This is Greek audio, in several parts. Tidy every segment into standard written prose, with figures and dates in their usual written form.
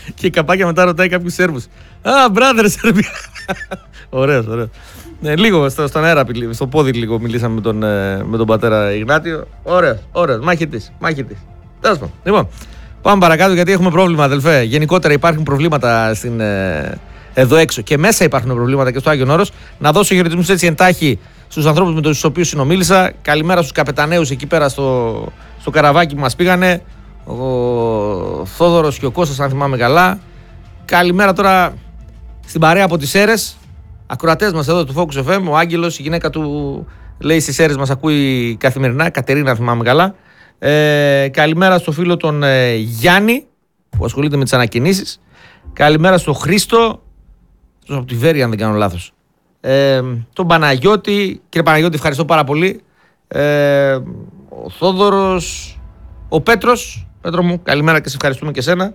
Και η Καπάκια μετά ρωτάει κάποιους Σέρβους. Α, μπράδερ, Σερβία. Ωραίος. Λίγο στον αέρα, στο πόδι λίγο μιλήσαμε με τον πατέρα Ιγνάτιο. Ωραίος. Μάχητης. Τέλος πάντων. Λοιπόν, πάμε παρακάτω γιατί έχουμε πρόβλημα, αδελφέ. Γενικότερα υπάρχουν προβλήματα εδώ έξω και μέσα υπάρχουν προβλήματα και στο Άγιον Όρος. Να δώσω χαιρετισμούς έτσι εντάχει στους ανθρώπους με τους οποίους συνομίλησα. Καλημέρα στους καπεταναίους εκεί πέρα στο καραβάκι που μας πήγανε. Ο Θόδωρος και ο Κώστας, αν θυμάμαι καλά. Καλημέρα τώρα στην παρέα από τις Σέρρες. Ακροατές μας εδώ του Focus FM. Ο Άγγελος, η γυναίκα του, λέει στις Σέρρες, μας ακούει καθημερινά. Κατερίνα, αν θυμάμαι καλά. Καλημέρα στο φίλο τον Γιάννη που ασχολείται με τις ανακοινήσεις. Καλημέρα στο Χρήστο, από τη Βέρεια, αν δεν κάνω λάθος. Τον Παναγιώτη. Κύριε Παναγιώτη, ευχαριστώ πάρα πολύ. Ο Θόδωρος, ο Πέτρος. Πέτρο μου, καλημέρα και σε ευχαριστούμε και σένα.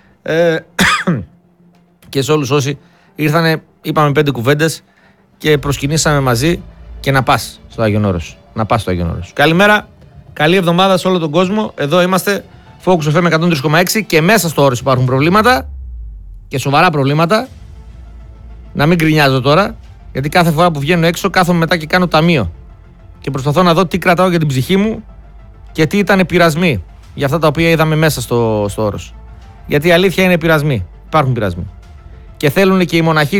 Και σε όλους όσοι ήρθανε, είπαμε 5 κουβέντες και προσκυνήσαμε μαζί και να πας στο Άγιον Όρος. Καλημέρα, καλή εβδομάδα σε όλο τον κόσμο. Εδώ είμαστε, Focus FM 103,6 και μέσα στο Όρος υπάρχουν προβλήματα και σοβαρά προβλήματα. Να μην γκρινιάζω τώρα, γιατί κάθε φορά που βγαίνω έξω κάθομαι μετά και κάνω ταμείο και προσπαθώ να δω τι κρατάω για την ψυχή μου και τι ήταν πειρασμοί για αυτά τα οποία είδαμε μέσα στο Όρος. Γιατί η αλήθεια είναι πειρασμοί. Υπάρχουν πειρασμοί. Και θέλουν και οι μοναχοί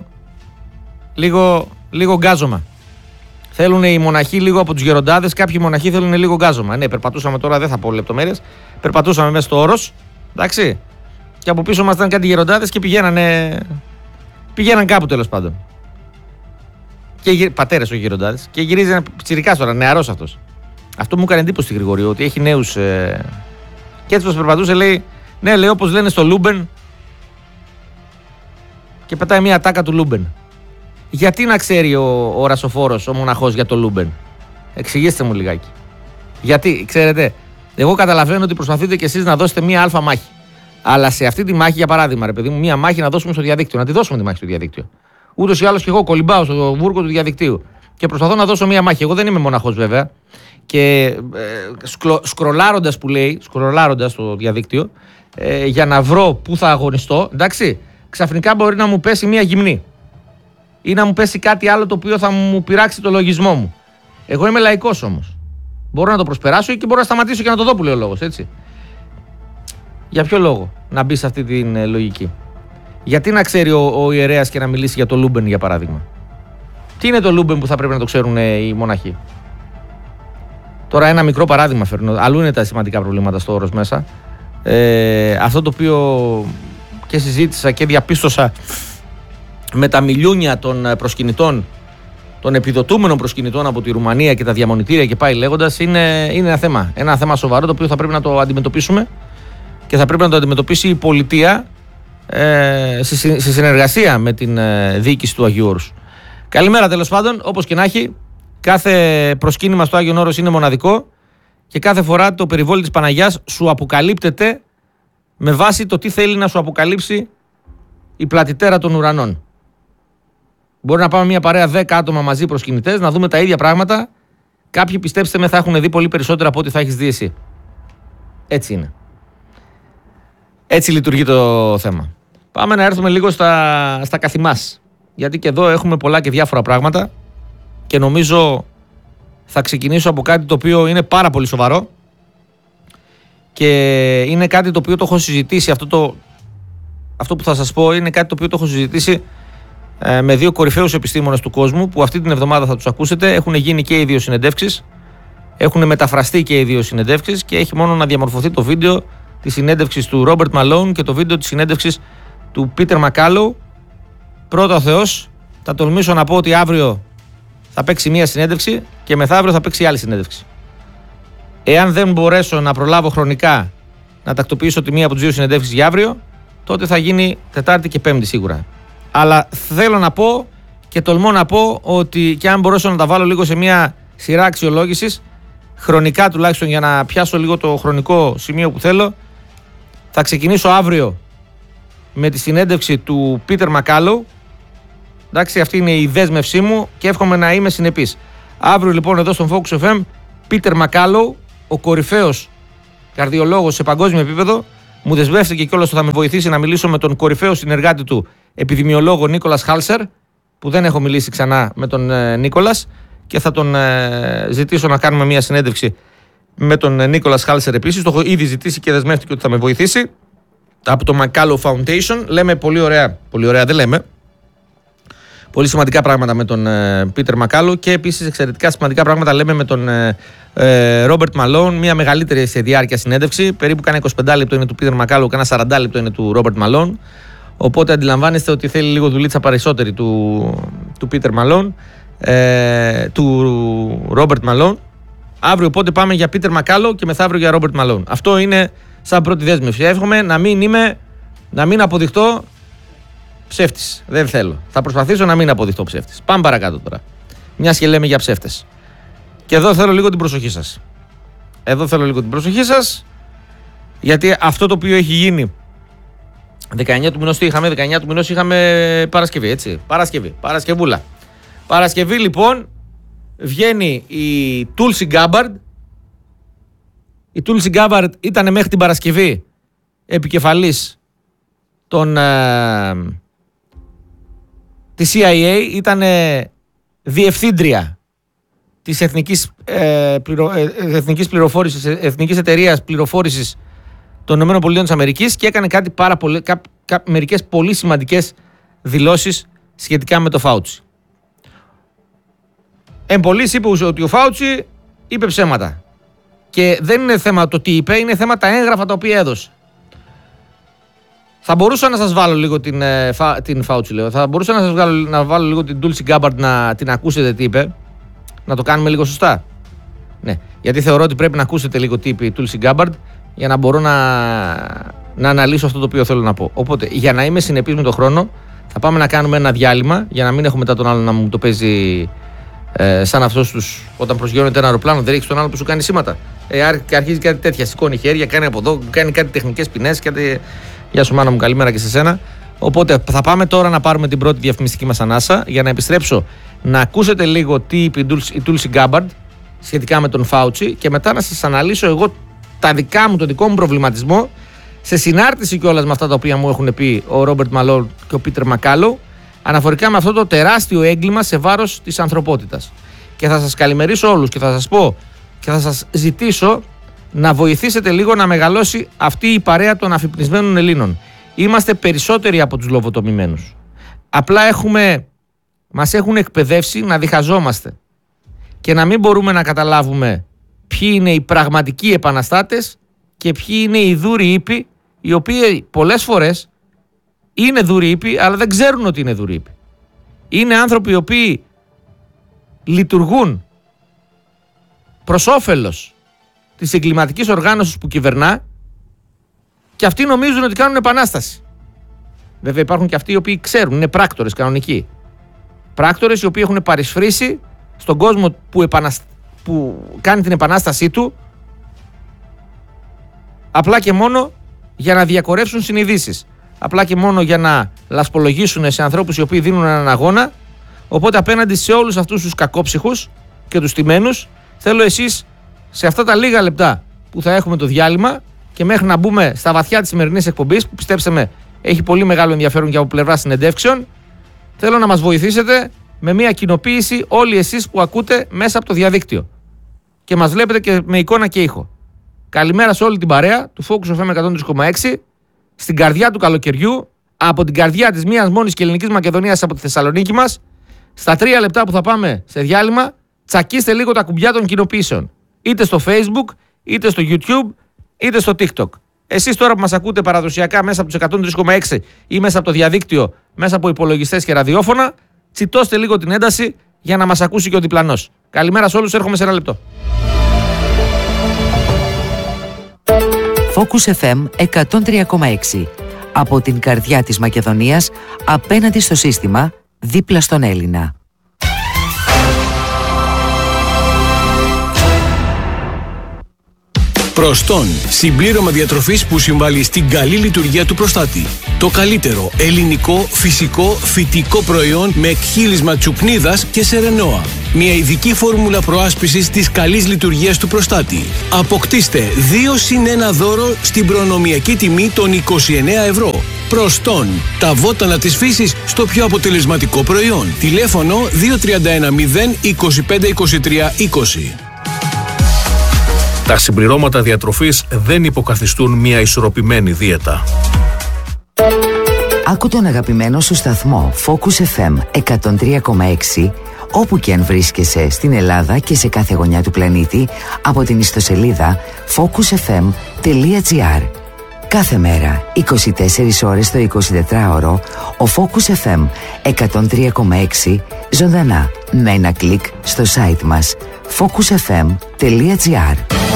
λίγο γκάζωμα. Θέλουν οι μοναχοί λίγο από τους γεροντάδες. Κάποιοι μοναχοί θέλουν λίγο γκάζωμα. Ναι, περπατούσαμε τώρα, δεν θα πω λεπτομέρειες. Περπατούσαμε μέσα στο Όρος. Εντάξει. Και από πίσω μας ήταν κάτι γεροντάδες και πηγαίναν κάπου τέλος πάντων. Πατέρες, όχι γεροντάδες. Και γυρίζει ένα πιτσιρικάς τώρα, νεαρός αυτός. Αυτό μου έκανε εντύπωση στη Γρηγορίου, ότι έχει νέους. Και έτσι πως περπατούσε, λέει, ναι, λέει, όπως λένε στο Λούμπεν. Και πετάει μια τάκα του Λούμπεν. Γιατί να ξέρει ο Ρασοφόρος, ο μοναχός, για το Λούμπεν? Εξηγήστε μου λιγάκι. Γιατί, ξέρετε, εγώ καταλαβαίνω ότι προσπαθείτε κι εσείς να δώσετε μια αλφα μάχη. Αλλά σε αυτή τη μάχη, για παράδειγμα, ρε παιδί μου, μια μάχη να δώσουμε στο διαδίκτυο. Να τη δώσουμε τη μάχη στο διαδίκτυο. Ούτως ή άλλως και εγώ κολυμπάω στο βούρκο του διαδικτύου. Και προσπαθώ να δώσω μια μάχη. Εγώ δεν είμαι μοναχός βέβαια. Και σκρολάροντας που λέει, σκρολάροντας το διαδίκτυο, για να βρω πού θα αγωνιστώ, εντάξει, ξαφνικά μπορεί να μου πέσει μια γυμνή. Ή να μου πέσει κάτι άλλο το οποίο θα μου πειράξει το λογισμό μου. Εγώ είμαι λαϊκός όμως. Μπορώ να το προσπεράσω και μπορώ να σταματήσω και να το δω που λέει ο λόγος, έτσι. Για ποιο λόγο να μπει σε αυτή την λογική? Γιατί να ξέρει ο ιερέας και να μιλήσει για το Λούμπεν, για παράδειγμα? Τι είναι το Λούμπεν που θα πρέπει να το ξέρουν οι μοναχοί? Τώρα ένα μικρό παράδειγμα φέρνω. Αλλού είναι τα σημαντικά προβλήματα στο Όρος μέσα. Αυτό το οποίο και συζήτησα και διαπίστωσα με τα μιλιούνια των προσκυνητών, των επιδοτούμενων προσκυνητών από τη Ρουμανία και τα διαμονητήρια και πάει λέγοντας, είναι ένα θέμα. Ένα θέμα σοβαρό το οποίο θα πρέπει να το αντιμετωπίσουμε και θα πρέπει να το αντιμετωπίσει η πολιτεία σε συνεργασία με την διοίκηση του Αγίου Όρους. Καλημέρα τέλος πάντων, όπως και να έχει. Κάθε προσκύνημα στο Άγιον Όρος είναι μοναδικό και κάθε φορά το περιβόλι της Παναγιάς σου αποκαλύπτεται με βάση το τι θέλει να σου αποκαλύψει η πλατητέρα των ουρανών. Μπορεί να πάμε μια παρέα 10 άτομα μαζί προσκυνητές, να δούμε τα ίδια πράγματα. Κάποιοι, πιστέψτε με, θα έχουν δει πολύ περισσότερα από ό,τι θα έχεις δει εσύ. Έτσι είναι. Έτσι λειτουργεί το θέμα. Πάμε να έρθουμε λίγο στα καθημάς. Γιατί και εδώ έχουμε πολλά και διάφορα πράγματα. Και νομίζω θα ξεκινήσω από κάτι το οποίο είναι πάρα πολύ σοβαρό και είναι κάτι το οποίο το έχω συζητήσει, αυτό που θα σας πω είναι κάτι το οποίο το έχω συζητήσει με δύο κορυφαίους επιστήμονες του κόσμου που αυτή την εβδομάδα θα τους ακούσετε. Έχουν γίνει και οι δύο συνεντεύξεις, έχουν μεταφραστεί και οι δύο συνεντεύξεις και έχει μόνο να διαμορφωθεί το βίντεο της συνέντευξης του Ρόμπερτ Μαλόν και το βίντεο της συνέντευξης του Πίτερ Μακάλοου. Πρώτα ο Θεός, θα τολμήσω να πω ότι αύριο θα παίξει μία συνέντευξη και μεθαύριο θα παίξει άλλη συνέντευξη. Εάν δεν μπορέσω να προλάβω χρονικά να τακτοποιήσω τη μία από τις δύο συνεντεύξεις για αύριο, τότε θα γίνει Τετάρτη και Πέμπτη σίγουρα. Αλλά θέλω να πω και τολμώ να πω ότι και αν μπορέσω να τα βάλω λίγο σε μία σειρά αξιολόγησης, χρονικά τουλάχιστον για να πιάσω λίγο το χρονικό σημείο που θέλω, θα ξεκινήσω αύριο με τη συνέντευξη του Πίτερ Μακάλοου. Εντάξει, αυτή είναι η δέσμευσή μου και εύχομαι να είμαι συνεπής. Αύριο λοιπόν εδώ στον Focus FM, Πίτερ Μακάλοου, ο κορυφαίος καρδιολόγος σε παγκόσμιο επίπεδο, Μου δεσμεύτηκε κιόλας ότι θα με βοηθήσει να μιλήσω με τον κορυφαίο συνεργάτη του, επιδημιολόγο Νίκολας Χάλσερ, που δεν έχω μιλήσει ξανά με τον Νίκολας, και θα τον ζητήσω να κάνουμε μια συνέντευξη με τον Νίκολας Χάλσερ επίσης. Το έχω ήδη ζητήσει και δεσμεύτηκε ότι θα με βοηθήσει. Από το Μακάλο Foundation. Λέμε πολύ ωραία δεν λέμε. Πολύ σημαντικά πράγματα με τον Πίτερ Μακάλο και επίσης εξαιρετικά σημαντικά πράγματα λέμε με τον Ρόμπερτ Μαλόν. Μια μεγαλύτερη σε διάρκεια συνέντευξη. Περίπου κάνα 25 λεπτό είναι του Πίτερ Μακάλο, κάνα 40 λεπτό είναι του Ρόμπερτ Μαλόν. Οπότε αντιλαμβάνεστε ότι θέλει λίγο δουλίτσα περισσότερη του Πίτερ Μαλόν, του Ρόμπερτ Μαλόν. Αύριο οπότε πάμε για Πίτερ Μακάλο και μεθαύριο για Ρόμπερτ Μαλόν. Αυτό είναι σαν πρώτη δέσμευση. Εύχομαι να μην αποδειχτώ ψεύτης. Δεν θέλω. Θα προσπαθήσω να μην αποδειχτώ ψεύτης. Πάμε παρακάτω τώρα. Μιας και λέμε για ψεύτες. Και εδώ θέλω λίγο την προσοχή σας. Γιατί αυτό το οποίο έχει γίνει 19 του μηνός, 19 του μηνός είχαμε Παρασκευή, έτσι. Παρασκευούλα. Παρασκευή λοιπόν βγαίνει η Tulsi Gabbard. Η Tulsi Gabbard ήταν μέχρι την Παρασκευή επικεφαλής της CIA, ήταν διευθύντρια της Εθνικής Εταιρείας Πληροφόρησης των ΗΠΑ και έκανε μερικές πολύ σημαντικές δηλώσεις σχετικά με το Fauci. Εμπολής είπε ότι ο Fauci είπε ψέματα. Και δεν είναι θέμα το τι είπε, είναι θέμα τα έγγραφα τα οποία έδωσε. Θα μπορούσα να σας βάλω λίγο την Fauci, λέω. Θα μπορούσα να βάλω λίγο την Tulsi Gabbard να την ακούσετε τι είπε. Να το κάνουμε λίγο σωστά. Ναι, γιατί θεωρώ ότι πρέπει να ακούσετε λίγο τι είπε η Tulsi Gabbard για να μπορώ να αναλύσω αυτό το οποίο θέλω να πω. Οπότε, για να είμαι συνεπής με τον χρόνο, θα πάμε να κάνουμε ένα διάλειμμα για να μην έχω μετά τον άλλο να μου το παίζει σαν αυτός όταν προσγειώνεται ένα αεροπλάνο, δεν ρίξει τον άλλο που σου κάνει σήματα. Και αρχίζει κάτι τέτοια. Σηκώνει χέρια, κάνει από εδώ, κάνει κάτι τεχνικές ποινές. Γεια σου, μάνα μου, καλημέρα και σε σένα. Οπότε θα πάμε τώρα να πάρουμε την πρώτη διαφημιστική μας ανάσα για να επιστρέψω να ακούσετε λίγο τι είπε η Tulsi Gabbard σχετικά με τον Fauci και μετά να σας αναλύσω εγώ το δικό μου προβληματισμό σε συνάρτηση κιόλας με αυτά τα οποία μου έχουν πει ο Ρόμπερτ Μαλόν και ο Πίτερ Μακάλο αναφορικά με αυτό το τεράστιο έγκλημα σε βάρος της ανθρωπότητας. Και θα σας καλημερίσω όλους και θα σας πω και θα σας ζητήσω να βοηθήσετε λίγο να μεγαλώσει αυτή η παρέα των αφυπνισμένων Ελλήνων. Είμαστε περισσότεροι από τους λοβοτομημένους. Απλά μας έχουν εκπαιδεύσει να διχαζόμαστε και να μην μπορούμε να καταλάβουμε ποιοι είναι οι πραγματικοί επαναστάτες και ποιοι είναι οι δούροι ύποι, οι οποίοι πολλές φορές είναι δούροι ύποι, αλλά δεν ξέρουν ότι είναι δούροι ύποι. Είναι άνθρωποι οι οποίοι λειτουργούν προς όφελος της εγκληματικής οργάνωσης που κυβερνά και αυτοί νομίζουν ότι κάνουν επανάσταση. Βέβαια υπάρχουν και αυτοί οι οποίοι ξέρουν, είναι πράκτορες κανονικοί. Πράκτορες οι οποίοι έχουν παρισφρήσει στον κόσμο που κάνει την επανάστασή του απλά και μόνο για να διακορεύσουν συνειδήσεις. Απλά και μόνο για να λασπολογήσουν σε ανθρώπους οι οποίοι δίνουν έναν αγώνα. Οπότε απέναντι σε όλους αυτούς τους κακόψυχους και τους τιμένους θέλω εσείς σε αυτά τα λίγα λεπτά που θα έχουμε το διάλειμμα και μέχρι να μπούμε στα βαθιά της σημερινής εκπομπής που πιστέψτε με έχει πολύ μεγάλο ενδιαφέρον και από πλευρά συνεντεύξεων, θέλω να μας βοηθήσετε με μια κοινοποίηση όλοι εσείς που ακούτε μέσα από το διαδίκτυο και μας βλέπετε και με εικόνα και ήχο. Καλημέρα σε όλη την παρέα του Focus FM 103,6 στην καρδιά του καλοκαιριού, από την καρδιά της μίας μόνης και ελληνικής Μακεδονίας από τη Θεσσαλονίκη μας. Στα 3 λεπτά που θα πάμε σε διάλειμμα, τσακίστε λίγο τα κουμπιά των κοινοποίησεων. Είτε στο Facebook, είτε στο YouTube, είτε στο TikTok. Εσείς τώρα που μας ακούτε παραδοσιακά μέσα από τους 103,6 ή μέσα από το διαδίκτυο, μέσα από υπολογιστές και ραδιόφωνα, τσιτώστε λίγο την ένταση για να μας ακούσει και ο διπλανός. Καλημέρα σε όλους, έρχομαι σε ένα λεπτό. Focus FM 103,6. Από την καρδιά της Μακεδονίας, απέναντι στο σύστημα, δίπλα στον Έλληνα. Προστόν, συμπλήρωμα διατροφής που συμβάλλει στην καλή λειτουργία του προστάτη. Το καλύτερο ελληνικό, φυσικό, φυτικό προϊόν με εκχύλισμα τσουκνίδας και σερενόα. Μια ειδική φόρμουλα προάσπισης της καλής λειτουργίας του προστάτη. Αποκτήστε 2+1 δώρο στην προνομιακή τιμή των 29 ευρώ. Προστόν, τα βότανα της φύσης στο πιο αποτελεσματικό προϊόν. Τηλέφωνο 2310 25 23 20. Τα συμπληρώματα διατροφής δεν υποκαθιστούν μια ισορροπημένη δίαιτα. Άκου τον αγαπημένο σου σταθμό Focus FM 103,6 όπου και αν βρίσκεσαι στην Ελλάδα και σε κάθε γωνιά του πλανήτη από την ιστοσελίδα focusfm.gr. Κάθε μέρα, 24 ώρες το 24ωρο, ο Focus FM 103,6 ζωντανά με ένα κλικ στο site μας focusfm.gr.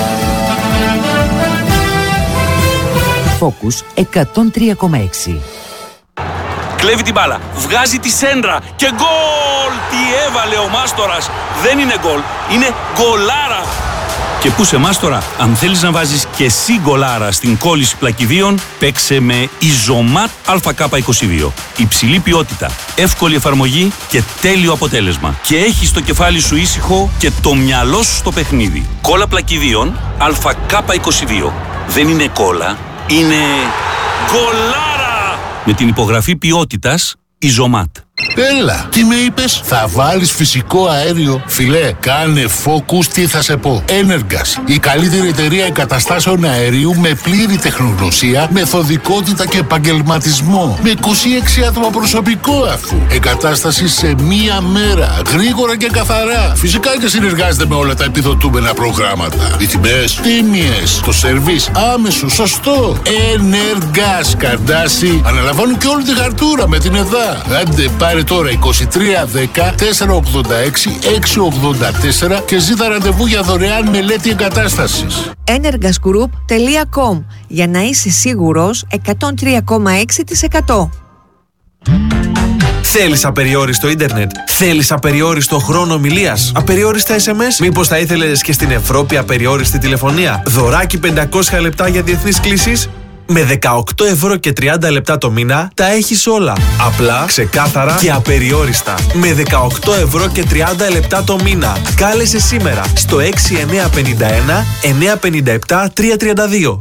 Focus 103,6. Κλέβει την μπάλα, βγάζει τη σέντρα και γκολ! Τι έβαλε ο Μάστορας! Δεν είναι γκολ, είναι γκολάρα! Και πού σε Μάστορα, αν θέλεις να βάζεις και εσύ γκολάρα στην κόλληση πλακιδίων, παίξε με Ιζωμάτ ΑΚ22. Υψηλή ποιότητα, εύκολη εφαρμογή και τέλειο αποτέλεσμα. Και έχεις το κεφάλι σου ήσυχο και το μυαλό σου στο παιχνίδι. Κόλλα πλακιδίων ΑΚ22. Δεν είναι κόλλα, είναι γκολάρα! Με την υπογραφή ποιότητας Ιζωμάτ. Έλα, τι με είπες? Θα βάλεις φυσικό αέριο? Φιλέ, κάνε Focus, τι θα σε πω. Energas, η καλύτερη εταιρεία εγκαταστάσεων αερίου με πλήρη τεχνογνωσία, μεθοδικότητα και επαγγελματισμό. Με 26 άτομα προσωπικό αφού. Εγκατάσταση σε μία μέρα, γρήγορα και καθαρά. Φυσικά και συνεργάζεται με όλα τα επιδοτούμενα προγράμματα. Οι τιμές τίμιες, το σερβίς άμεσο, σωστό. Energas, Καρντάση, αναλαμβάνουν και όλη τη χαρτούρα με την ΕΔΑ. Άντε, πάρε τώρα 2310 486 684 και ζήτα ραντεβού για δωρεάν μελέτη εγκατάστασης. energasgroup.com για να είσαι σίγουρος 103,6%. Θέλεις απεριόριστο ίντερνετ? Θέλεις απεριόριστο χρόνο ομιλίας? Απεριόριστα SMS? Μήπως θα ήθελες και στην Ευρώπη απεριόριστη τηλεφωνία? Δωράκι 500 λεπτά για διεθνείς κλήσεις? Με 18 ευρώ και 30 λεπτά το μήνα τα έχεις όλα. Απλά, ξεκάθαρα και απεριόριστα. Με 18 ευρώ και 30 λεπτά το μήνα. Κάλεσε σήμερα στο 6951 957 332.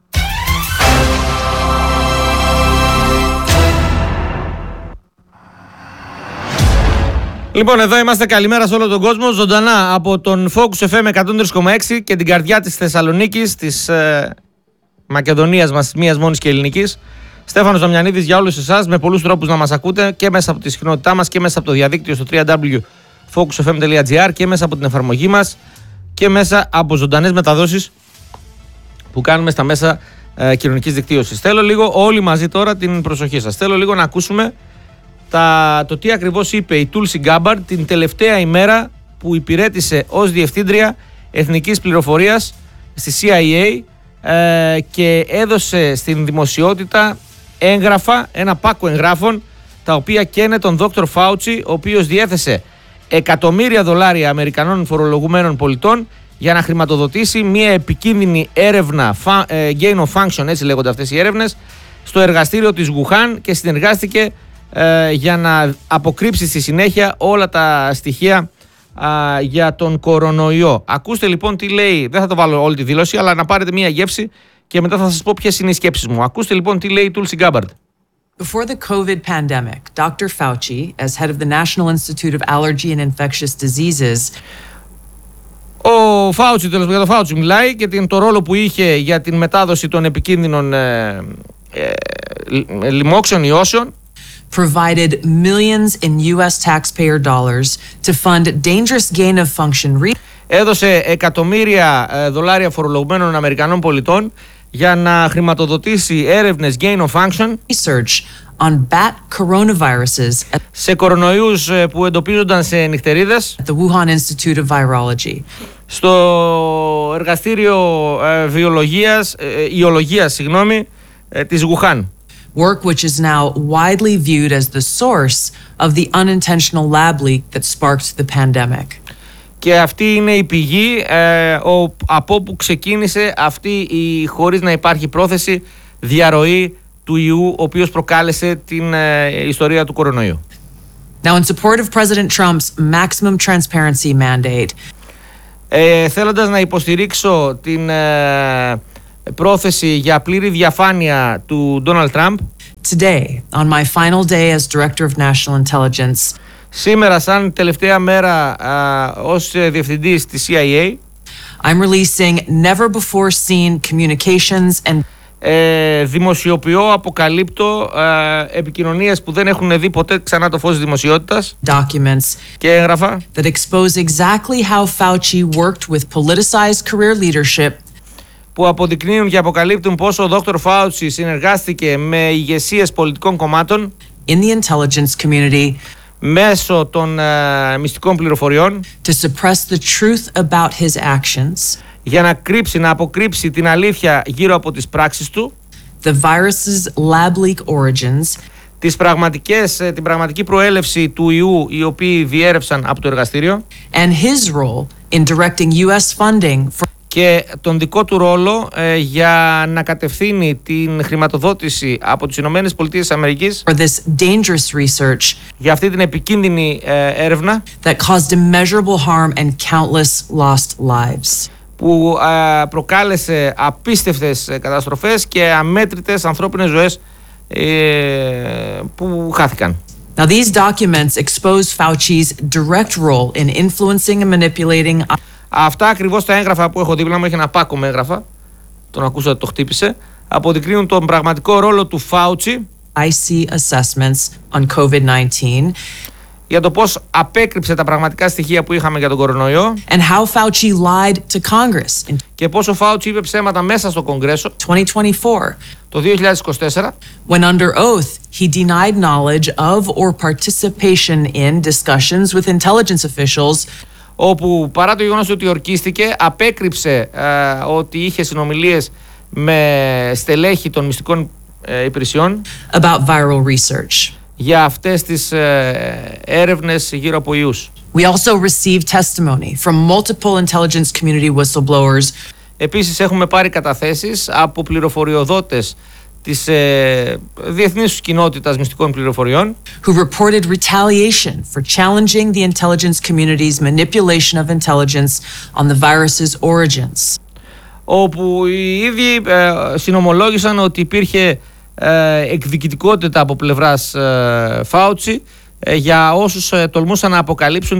Λοιπόν, εδώ είμαστε. Καλημέρα σε όλο τον κόσμο. Ζωντανά από τον Focus FM 103,6 και την καρδιά της Θεσσαλονίκης, της Μακεδονίας μας, μίας μόνης και ελληνικής. Στέφανος Δαμιανίδης για όλους εσάς, με πολλούς τρόπους να μας ακούτε και μέσα από τη συχνότητά μας και μέσα από το διαδίκτυο στο www.focusfm.gr και μέσα από την εφαρμογή μας και μέσα από ζωντανές μεταδόσεις που κάνουμε στα μέσα κοινωνικής δικτύωσης. Θέλω λίγο όλοι μαζί τώρα την προσοχή σας. Θέλω λίγο να ακούσουμε το τι ακριβώς είπε η Tulsi Gabbard την τελευταία ημέρα που υπηρέτησε ως Διευθύντρια Εθνικής Πληροφορίας στη CIA και έδωσε στην δημοσιότητα έγγραφα, ένα πάκο εγγράφων τα οποία καίνε τον Dr. Fauci, ο οποίος διέθεσε εκατομμύρια δολάρια Αμερικανών φορολογουμένων πολιτών για να χρηματοδοτήσει μια επικίνδυνη έρευνα gain of function, έτσι λέγονται αυτές οι έρευνες, στο εργαστήριο της Wuhan και συνεργάστηκε για να αποκρύψει στη συνέχεια όλα τα στοιχεία για τον κορονοϊό. Ακούστε λοιπόν τι λέει, δεν θα το βάλω όλη τη δήλωση, αλλά να πάρετε μια γεύση και μετά θα σας πω ποιες είναι οι σκέψεις μου. Ακούστε λοιπόν τι λέει η Tulsi Gabbard. Before the COVID pandemic, Dr. Fauci, as head of the National Institute of Allergy and Infectious Diseases, ο Fauci, τέλος για το Fauci μιλάει και το ρόλο που είχε για την μετάδοση των επικίνδυνων λοιμόξεων, ιώσεων, provided millions in US taxpayer dollars to fund dangerous gain of function έδωσε εκατομμύρια δολάρια φορολογουμένων Αμερικανών πολιτών για να χρηματοδοτήσει έρευνες gain of function research on bat coronaviruses σε κορονοϊούς που εντοπίζονταν σε νυχτερίδες at the Wuhan Institute of Virology. Στο εργαστήριο ιολογίας της Wuhan. Work which is now widely viewed as the source of the unintentional lab leak that sparked the pandemic. Και αυτή είναι η πηγή από όπου ξεκίνησε αυτή η, χωρίς να υπάρχει πρόθεση, διαρροή του ιού, ο οποίος προκάλεσε την ιστορία του κορονοϊού. Now, in support of President Trump's maximum transparency mandate, θέλοντας να υποστηρίξω την πρόθεση για πλήρη διαφάνεια του Ντόναλντ Τραμπ, today, on my final day as Director of National Intelligence, σήμερα σαν τελευταία μέρα ως διευθυντής της CIA, I'm releasing never-before-seen communications and δημοσιοποιώ, αποκαλύπτω επικοινωνίες που δεν έχουν δει ποτέ ξανά το φως της δημοσιότητας documents και έγγραφα that expose exactly how Fauci worked with politicized career leadership που αποδεικνύουν και αποκαλύπτουν πόσο ο Dr. Fauci συνεργάστηκε με ηγεσίες πολιτικών κομμάτων in the intelligence community μέσω των μυστικών πληροφοριών to suppress the truth about his actions, για να κρύψει, να αποκρύψει την αλήθεια γύρω από τις πράξεις του, the virus's lab leak origins, την πραγματική προέλευση του ιού, οι οποίοι διέρευσαν από το εργαστήριο, and his role in directing U.S. funding for και τον δικό του ρόλο για να κατευθύνει την χρηματοδότηση από τις Ηνωμένες Πολιτείες της Αμερικής for this dangerous research για αυτή την επικίνδυνη έρευνα that caused immeasurable harm and countless lost lives. που προκάλεσε απίστευτες καταστροφές και αμέτρητες ανθρώπινες ζωές που χάθηκαν. Now, these documents expose Fauci's direct role in influencing and manipulating. Αυτά ακριβώς τα έγγραφα που έχω δίπλα μου, έχει ένα πάκο με έγγραφα, τον ακούσατε, το χτύπησε, αποδεικνύουν τον πραγματικό ρόλο του Fauci IC assessments on COVID-19 για το πώς απέκρυψε τα πραγματικά στοιχεία που είχαμε για τον κορονοϊό and how Fauci lied to Congress in και πώς ο Fauci είπε ψέματα μέσα στο Κογκρέσο 2024 το 2024 when under oath he denied knowledge of or participation in discussions with intelligence officials, όπου παρά το γεγονός ότι ορκίστηκε, απέκρυψε ότι είχε συνομιλίες με στελέχη των μυστικών υπηρεσιών about viral research. για αυτές τις έρευνες γύρω από ιούς. We also received testimony from multiple intelligence community whistleblowers Επίσης έχουμε πάρει καταθέσεις από πληροφοριοδότες της διεθνής κοινότητας μυστικών πληροφοριών who reported retaliation for challenging the intelligence community's manipulation of intelligence on the virus's origins. όπου οι ίδιοι συνομολόγησαν ότι υπήρχε εκδικητικότητα από πλευράς Fauci για όσους τολμούσαν να αποκαλύψουν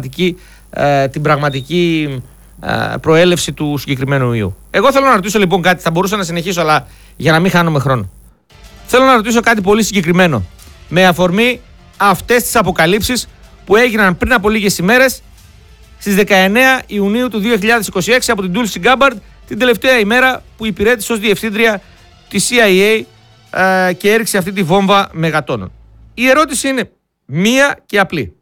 την πραγματική προέλευση του συγκεκριμένου ιού. Εγώ θέλω να ρωτήσω λοιπόν κάτι, θα μπορούσα να συνεχίσω, αλλά για να μην χάνουμε χρόνο. Θέλω να ρωτήσω κάτι πολύ συγκεκριμένο με αφορμή αυτές τις αποκαλύψεις που έγιναν πριν από λίγες ημέρες στις 19 Ιουνίου του 2026 από την Tulsi Gabbard, την τελευταία ημέρα που υπηρέτησε ως διευθύντρια της CIA και έριξε αυτή τη βόμβα μεγατόνων. Η ερώτηση είναι μία και απλή.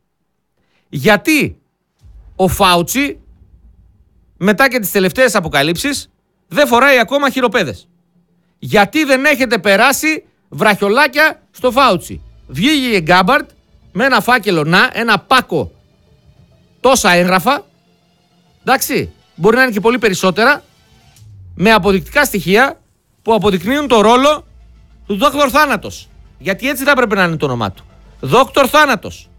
Γιατί ο Fauci μετά και τις τελευταίες αποκαλύψεις δεν φοράει ακόμα χειροπέδες? Γιατί δεν έχετε περάσει βραχιολάκια στο Fauci? Βγήκε η Gabbard με ένα φάκελο, ένα πάκο τόσα έγγραφα, εντάξει, μπορεί να είναι και πολύ περισσότερα, με αποδεικτικά στοιχεία που αποδεικνύουν το ρόλο του Δόκτωρ Θάνατος. Γιατί έτσι θα έπρεπε να είναι το όνομά του. Δόκτωρ Θάνατος.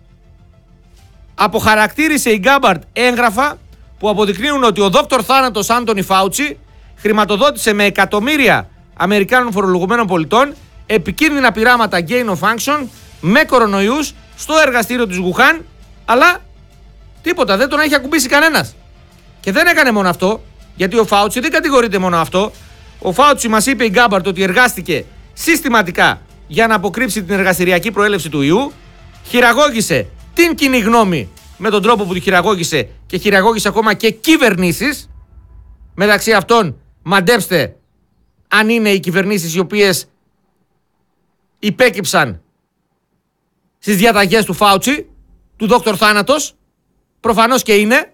Αποχαρακτήρισε η Gabbard έγγραφα που αποδεικνύουν ότι ο Δόκτωρ Θάνατος Άντονι Φάουτσι χρηματοδότησε με εκατομμύρια Αμερικάνων φορολογουμένων πολιτών επικίνδυνα πειράματα gain of function με κορονοϊούς στο εργαστήριο της Γουχάν, αλλά τίποτα, δεν τον έχει ακουμπήσει κανένας. Και δεν έκανε μόνο αυτό, γιατί ο Φάουτσι δεν κατηγορείται μόνο αυτό. Ο Φάουτσι, μας είπε η Gabbard, ότι εργάστηκε συστηματικά για να αποκρύψει την εργαστηριακή προέλευση του ιού, χειραγώγησε την κοινή γνώμη με τον τρόπο που τη χειραγώγησε και χειραγώγησε ακόμα και κυβερνήσεις. Μεταξύ αυτών, μαντέψτε αν είναι οι κυβερνήσεις οι οποίες υπέκυψαν στις διαταγές του Φάουτσι, του Δόκτωρ Θάνατος. Προφανώς και είναι.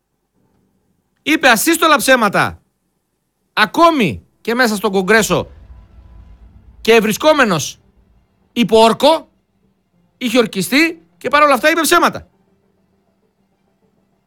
Είπε ασύστολα ψέματα ακόμη και μέσα στον Κογκρέσο και βρισκόμενος υπό όρκο, είχε ορκιστεί και παρόλα αυτά είπε ψέματα.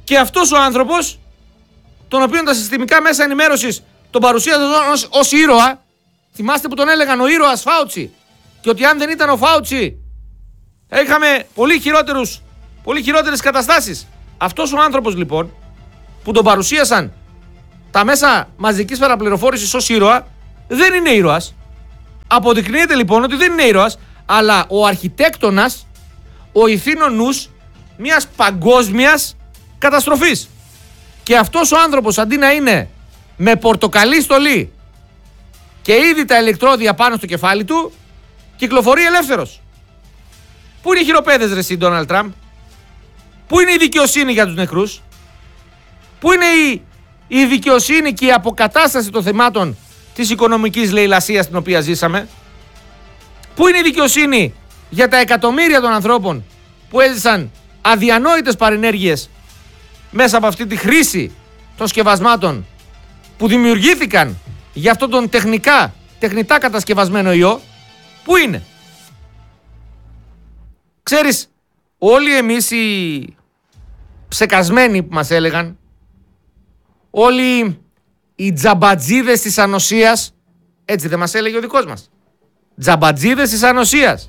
Και αυτός ο άνθρωπος, τον οποίο τα συστημικά μέσα ενημέρωσης τον παρουσίαζαν ως ήρωα, θυμάστε που τον έλεγαν ο ήρωας Φάουτσι, και ότι αν δεν ήταν ο Φάουτσι είχαμε πολύ χειρότερες καταστάσεις. Αυτός ο άνθρωπος λοιπόν που τον παρουσίασαν τα μέσα μαζικής παραπληροφόρησης ως ήρωα, δεν είναι ήρωας. Αποδεικνύεται λοιπόν ότι δεν είναι ήρωας, αλλά ο αρχιτέκτονας, ο ηθήνων νους μιας παγκόσμιας καταστροφής. Και αυτός ο άνθρωπος, αντί να είναι με πορτοκαλί στολή και ήδη τα ηλεκτρόδια πάνω στο κεφάλι του, κυκλοφορεί ελεύθερος. Πού είναι οι χειροπέδες ρε εσύ Ντόναλντ Τραμπ? Πού είναι η δικαιοσύνη για τους νεκρούς? Πού είναι η δικαιοσύνη και η αποκατάσταση των θεμάτων της οικονομικής λαιλασίας την οποία ζήσαμε? Πού είναι η δικαιοσύνη για τα εκατομμύρια των ανθρώπων που έζησαν αδιανόητες παρενέργειες μέσα από αυτή τη χρήση των σκευασμάτων που δημιουργήθηκαν για αυτόν τον τεχνητά κατασκευασμένο ιό? Πού είναι? Ξέρεις, όλοι εμείς οι ψεκασμένοι που μας έλεγαν, όλοι οι τζαμπατζίδες της ανοσίας, έτσι δεν μας έλεγε ο δικός μας, τζαμπατζίδες της ανοσίας.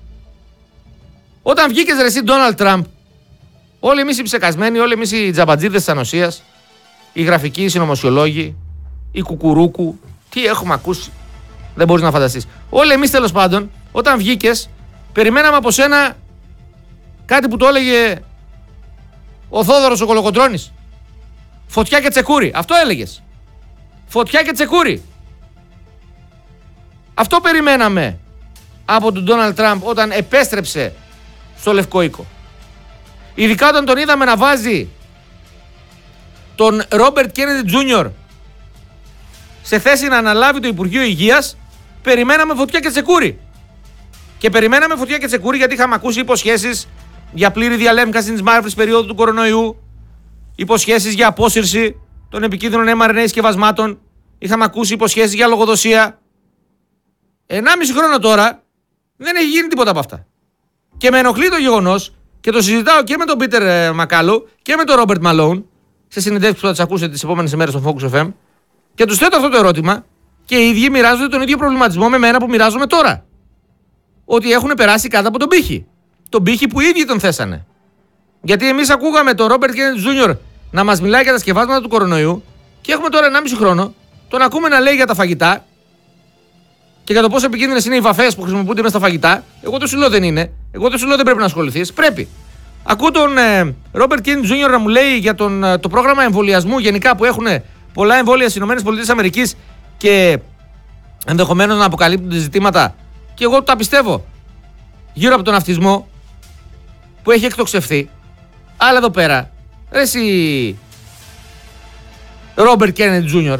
Όταν βγήκες ρε εσύ Ντόναλντ Τραμπ, όλοι εμείς οι ψεκασμένοι, όλοι εμείς οι τζαμπατζίδες της ανοσίας, οι γραφικοί, οι συνωμοσιολόγοι, οι κουκουρούκου, τι έχουμε ακούσει, δεν μπορείς να φανταστείς. Όλοι εμείς τέλος πάντων, όταν βγήκες, περιμέναμε από σένα κάτι που το έλεγε ο Θόδωρος ο Κολοκοντρώνης. Φωτιά και τσεκούρι. Αυτό έλεγες. Φωτιά και τσεκούρι. Αυτό περιμέναμε από τον Ντόναλντ Τραμπ όταν επέστρεψε στο Λευκό Οίκο. Ειδικά όταν τον είδαμε να βάζει τον Ρόμπερτ Κέννεντι Τζούνιορ σε θέση να αναλάβει το Υπουργείο Υγείας, περιμέναμε φωτιά και τσεκούρι. Και περιμέναμε φωτιά και τσεκούρι γιατί είχαμε ακούσει υποσχέσεις για πλήρη διαλέμκαση της μαύρης περίοδου του κορονοϊού, υποσχέσεις για απόσυρση των επικίνδυνων mRNA συσκευασμάτων, είχαμε ακούσει υποσχέσεις για λογοδοσία. 1,5 χρόνο τώρα δεν έχει γίνει τίποτα από αυτά. Και με ενοχλεί το γεγονός, και το συζητάω και με τον Πίτερ Μακάλου και με τον Ρόμπερτ Μαλόουν σε συνεντεύξεις που θα τις ακούσετε τις επόμενες ημέρες στο Focus FM, και τους θέτω αυτό το ερώτημα και οι ίδιοι μοιράζονται τον ίδιο προβληματισμό με μένα που μοιράζομαι τώρα. Ότι έχουν περάσει κάτω από τον πύχη. Τον πύχη που οι ίδιοι τον θέσανε. Γιατί εμείς ακούγαμε τον Ρόμπερτ Κέννεντι Τζούνιορ να μας μιλάει για τα σκευάσματα του κορονοϊού και έχουμε τώρα 1,5 χρόνο τον ακούμε να λέει για τα φαγητά και για το πόσο επικίνδυνες είναι οι βαφές που χρησιμοποιούνται μέσα στα φαγητά. Εγώ δεν σου λέω δεν είναι. Εγώ δεν σου λέω δεν πρέπει να ασχοληθείς. Πρέπει. Ακούω τον Ρόμπερτ Κέννεντι Τζούνιορ να μου λέει για το πρόγραμμα εμβολιασμού γενικά που έχουν πολλά εμβόλια στις ΗΠΑ και ενδεχομένως να αποκαλύπτουν ζητήματα. Και εγώ τα πιστεύω. Γύρω από τον αυτισμό που έχει εκτοξευθεί. Αλλά εδώ πέρα, ρε εσύ Ρόμπερτ Κέννεντι Τζούνιορ,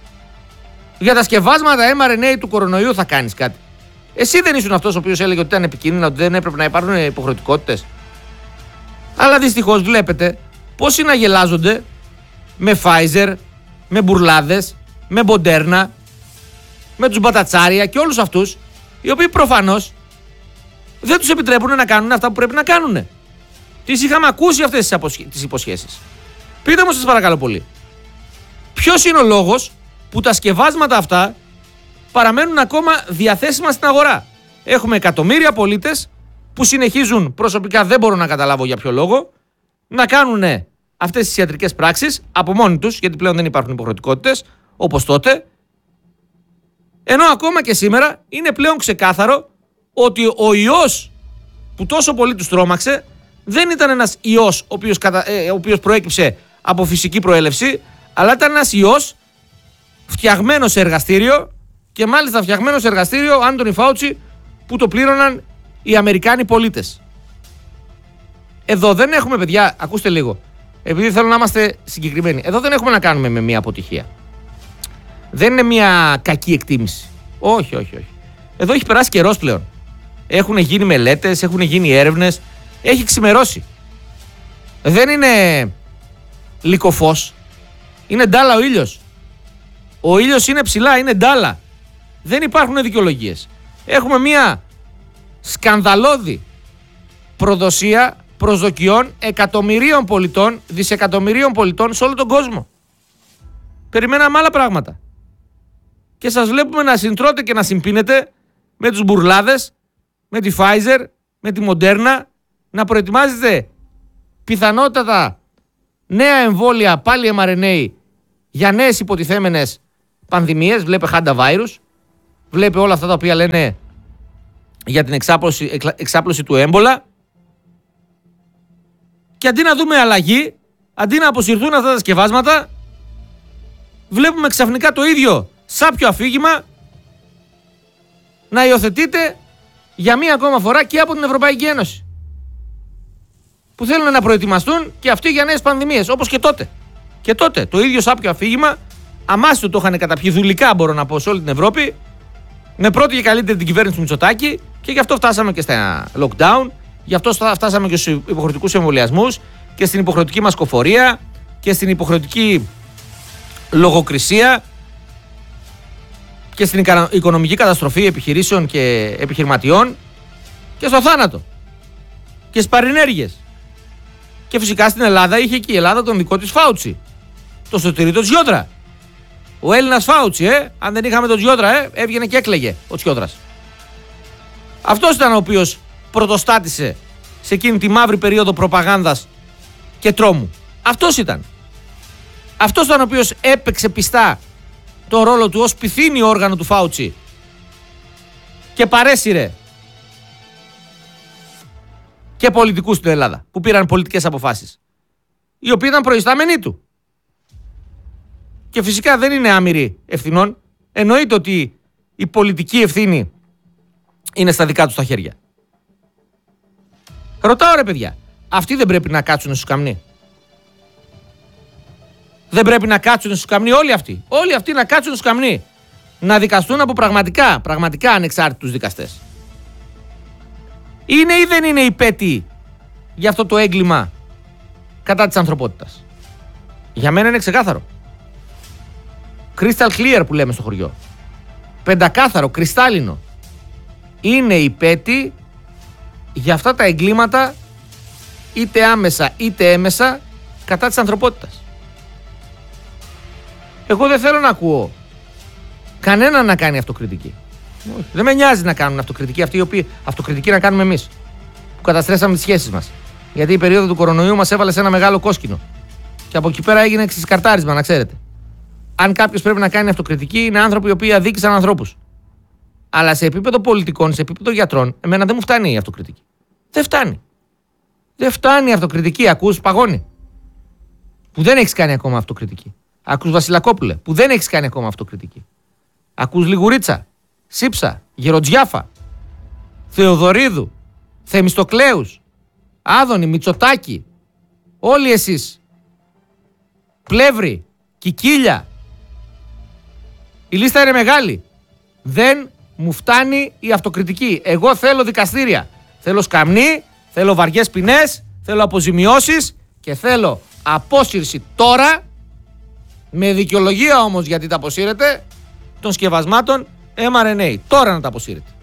για τα σκευάσματα mRNA του κορονοϊού θα κάνεις κάτι? Εσύ δεν ήσουν αυτός ο οποίος έλεγε ότι ήταν επικίνδυνα, ότι δεν έπρεπε να υπάρχουν υποχρεωτικότητες? Αλλά δυστυχώς βλέπετε πώς συναγελάζονται με Pfizer, με μπουρλάδες, με Μποντέρνα, με τους μπατατσάρια και όλους αυτούς, οι οποίοι προφανώς δεν τους επιτρέπουν να κάνουν αυτά που πρέπει να κάνουν. Τις είχαμε ακούσει αυτές τις υποσχέσεις. Πείτε μου σας παρακαλώ πολύ, ποιος είναι ο λόγος που τα σκευάσματα αυτά παραμένουν ακόμα διαθέσιμα στην αγορά? Έχουμε εκατομμύρια πολίτες που συνεχίζουν, προσωπικά δεν μπορώ να καταλάβω για ποιο λόγο, να κάνουν αυτές τις ιατρικές πράξεις από μόνοι τους, γιατί πλέον δεν υπάρχουν υποχρεωτικότητες όπως τότε. Ενώ ακόμα και σήμερα είναι πλέον ξεκάθαρο ότι ο ιός που τόσο πολύ τους τρόμαξε δεν ήταν ένας ιός ο οποίος προέκυψε από φυσική προέλευση, αλλά ήταν ένας ιός φτιαγμένο σε εργαστήριο, και μάλιστα φτιαγμένο σε εργαστήριο Άντονι Φάουτσι, που το πλήρωναν οι Αμερικάνοι πολίτες. Εδώ δεν έχουμε, παιδιά, ακούστε λίγο, επειδή θέλω να είμαστε συγκεκριμένοι, εδώ δεν έχουμε να κάνουμε με μια αποτυχία. Δεν είναι μια κακή εκτίμηση. Όχι, όχι, όχι. Εδώ έχει περάσει καιρός πλέον. Έχουν γίνει μελέτες, έχουν γίνει έρευνες, έχει ξημερώσει. Δεν είναι λυκοφός. Είναι ντάλα ο ήλιος. Ο ήλιος είναι ψηλά, είναι ντάλα. Δεν υπάρχουν δικαιολογίες. Έχουμε μια σκανδαλώδη προδοσία προσδοκιών εκατομμυρίων πολιτών, δισεκατομμυρίων πολιτών σε όλο τον κόσμο. Περιμέναμε άλλα πράγματα. Και σας βλέπουμε να συντρώτε και να συμπίνετε με τους μπουρλάδες, με τη Pfizer, με τη Moderna, να προετοιμάζετε πιθανότατα νέα εμβόλια, πάλι mRNA, για νέες υποτιθέμενες πανδημίες. Βλέπε Hantavirus virus, βλέπε όλα αυτά τα οποία λένε για την εξάπλωση του έμπολα. Και αντί να δούμε αλλαγή, αντί να αποσυρθούν αυτά τα σκευάσματα, βλέπουμε ξαφνικά το ίδιο σάπιο αφήγημα να υιοθετείται για μία ακόμα φορά και από την Ευρωπαϊκή Ένωση, που θέλουν να προετοιμαστούν και αυτοί για νέες πανδημίες, όπως και τότε. Και τότε το ίδιο σάπιο αφήγημα, αμάσιτο το είχαν καταπιεί δουλικά, μπορώ να πω, σε όλη την Ευρώπη, με πρώτη και καλύτερη την κυβέρνηση του Μητσοτάκη, και γι' αυτό φτάσαμε και στα lockdown, γι' αυτό φτάσαμε και στους υποχρεωτικούς εμβολιασμούς και στην υποχρεωτική μασκοφορία και στην υποχρεωτική λογοκρισία και στην οικονομική καταστροφή επιχειρήσεων και επιχειρηματιών και στο θάνατο και στις παρενέργειες. Και φυσικά στην Ελλάδα είχε και η Ελλάδα τον δικό της Φάουτσι, το Σωτήρη το Τσιόδρα. Ο Έλληνας Φάουτσι, αν δεν είχαμε τον Τσιόδρα, έβγαινε και έκλαιγε ο Τσιόδρας. Αυτός ήταν ο οποίος πρωτοστάτησε σε εκείνη τη μαύρη περίοδο προπαγάνδας και τρόμου. Αυτός ήταν. Αυτός ήταν ο οποίος έπαιξε πιστά τον ρόλο του ως πυθύνιο όργανο του Φάουτσι και παρέσυρε και πολιτικούς στην Ελλάδα που πήραν πολιτικές αποφάσεις, οι οποίοι ήταν προϊστάμενοι του. Και φυσικά δεν είναι άμυροι ευθυνών. Εννοείται ότι η πολιτική ευθύνη είναι στα δικά τους τα χέρια. Ρωτάω, ρε παιδιά, αυτοί δεν πρέπει να κάτσουν στους καμνοί? Δεν πρέπει να κάτσουν στους καμνοί όλοι αυτοί? Όλοι αυτοί να κάτσουν στους καμνοί, να δικαστούν από πραγματικά ανεξάρτητους δικαστές? Είναι ή δεν είναι υπέτειοι για αυτό το έγκλημα κατά της ανθρωπότητας? Για μένα είναι ξεκάθαρο. Crystal clear που λέμε στο χωριό. Πεντακάθαρο, κρυστάλλινο. Είναι υπέτειοι για αυτά τα εγκλήματα, είτε άμεσα είτε έμεσα, κατά της ανθρωπότητας. Εγώ δεν θέλω να ακούω κανέναν να κάνει αυτοκριτική. Δεν με νοιάζει να κάνουν αυτοκριτική αυτοί οι οποίοι αυτοκριτική να κάνουμε εμείς, που καταστρέψαμε τις σχέσεις μας. Γιατί η περίοδο του κορονοϊού μας έβαλε σε ένα μεγάλο κόσκινο. Και από εκεί πέρα έγινε ξεσκαρτάρισμα, να ξέρετε. Αν κάποιος πρέπει να κάνει αυτοκριτική, είναι άνθρωποι οι οποίοι αδίκησαν ανθρώπους. Αλλά σε επίπεδο πολιτικών, σε επίπεδο γιατρών, εμένα δεν μου φτάνει η αυτοκριτική. Δεν φτάνει. Δεν φτάνει η αυτοκριτική. Ακούς Παγώνη, που δεν έχεις κάνει ακόμα αυτοκριτική. Ακούς Βασιλακόπουλε, που δεν έχεις κάνει ακόμα αυτοκριτική. Ακούς Λιγουρίτσα, Σύψα, Γεροτζιάφα, Θεοδωρίδου, Θεμιστοκλέους, Άδωνη, Μητσοτάκη, όλοι εσείς, Πλεύρη, Κικίλια. Η λίστα είναι μεγάλη. Δεν μου φτάνει η αυτοκριτική. Εγώ θέλω δικαστήρια. Θέλω σκαμνί, θέλω βαριές ποινές, θέλω αποζημιώσεις και θέλω απόσυρση τώρα, με δικαιολογία όμως γιατί τα αποσύρετε, των σκευασμάτων mRNA. Τώρα να τα αποσύρετε.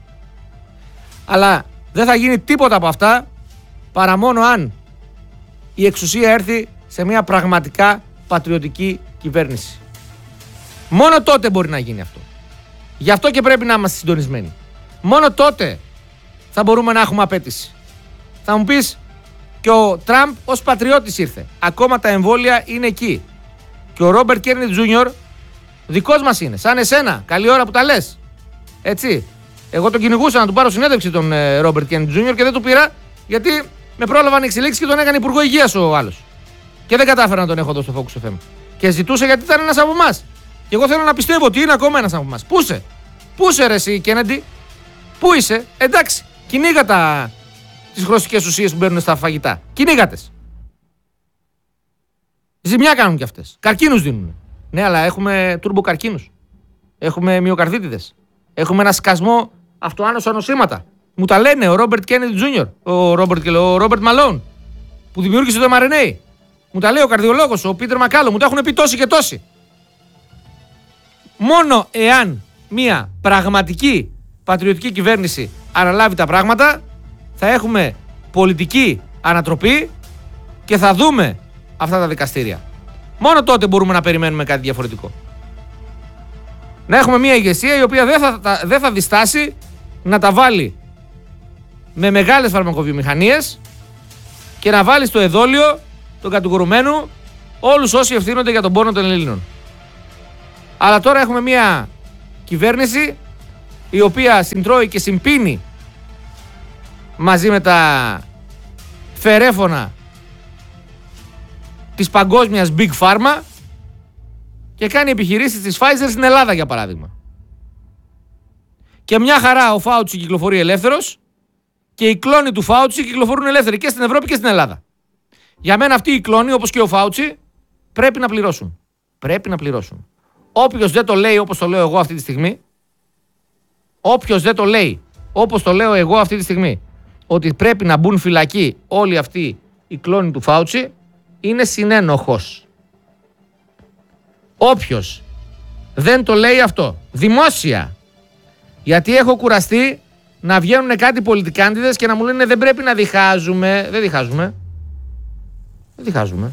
Αλλά δεν θα γίνει τίποτα από αυτά παρά μόνο αν η εξουσία έρθει σε μια πραγματικά πατριωτική κυβέρνηση. Μόνο τότε μπορεί να γίνει αυτό. Γι' αυτό και πρέπει να είμαστε συντονισμένοι. Μόνο τότε θα μπορούμε να έχουμε απέτηση. Θα μου πεις, και ο Τραμπ ως πατριώτης ήρθε. Ακόμα τα εμβόλια είναι εκεί. Και ο Ρόμπερτ Κέννεντι Τζούνιορ δικός μας είναι. Σαν εσένα. Καλή ώρα που τα λες. Έτσι. Εγώ τον κυνηγούσα να του πάρω συνέντευξη τον Ρόμπερτ Κέννεντι Τζούνιορ και δεν του πήρα γιατί με πρόλαβαν εξελίξεις και τον έκανε υπουργό υγείας ο άλλος. Και δεν κατάφερα να τον έχω εδώ στο Focus FM. Και ζητούσε γιατί ήταν ένας από εμάς. Και εγώ θέλω να πιστεύω ότι είναι ακόμα ένας από εμάς. Πού είσαι ρε εσύ Κέννεντι? Πού είσαι? Εντάξει. Κυνήγα τις χρωστικές ουσίες που μπαίνουν στα φαγητά. Κυνήγατες. Ζημιά κάνουν κι αυτές. Καρκίνους δίνουν. Ναι, αλλά έχουμε τουρμποκαρκίνους. Έχουμε μυοκαρδίτιδες. Έχουμε ένα σκασμό αυτοάνωσα νοσήματα. Μου τα λένε ο Ρόμπερτ Κέννεντι Τζούνιορ, ο Ρόμπερτ Μαλόν, που δημιούργησε το mRNA. Μου τα λέει ο καρδιολόγος, ο Πίτερ Μακάλο. Μου τα έχουν πει τόσοι και τόσοι. Μόνο εάν μια πραγματική πατριωτική κυβέρνηση αναλάβει τα πράγματα, θα έχουμε πολιτική ανατροπή και θα δούμε αυτά τα δικαστήρια. Μόνο τότε μπορούμε να περιμένουμε κάτι διαφορετικό. Να έχουμε μια ηγεσία η οποία δεν θα διστάσει να τα βάλει με μεγάλες φαρμακοβιομηχανίες και να βάλει στο εδόλιο των κατηγορουμένου όλους όσοι ευθύνονται για τον πόνο των Ελλήνων. Αλλά τώρα έχουμε μια κυβέρνηση η οποία συντρώει και συμπίνει μαζί με τα φερέφωνα της παγκόσμιας Big Pharma και κάνει επιχειρήσεις της Pfizer στην Ελλάδα, για παράδειγμα. Και μια χαρά ο Φάουτσι κυκλοφορεί ελεύθερος και οι κλόνοι του Φάουτσι κυκλοφορούν ελεύθεροι και στην Ευρώπη και στην Ελλάδα. Για μένα αυτοί οι κλόνοι, όπως και ο Φάουτσι, πρέπει να πληρώσουν. Πρέπει να πληρώσουν. Όποιος δεν το λέει όπως το λέω εγώ αυτή τη στιγμή, όποιος δεν το λέει όπως το λέω εγώ αυτή τη στιγμή, ότι πρέπει να μπουν φυλακοί όλοι αυτοί οι κλόνοι του Φάουτσι, είναι συνένοχος. Όποιος δεν το λέει αυτό δημόσια, γιατί έχω κουραστεί να βγαίνουν κάτι πολιτικάντιδες και να μου λένε δεν πρέπει να διχάζουμε. Δεν διχάζουμε.